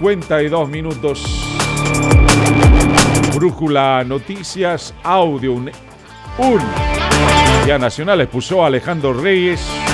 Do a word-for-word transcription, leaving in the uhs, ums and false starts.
cincuenta y dos minutos. Brújula Noticias, audio. Un, un. Ya Nacional expulsó a Alejandro Reyes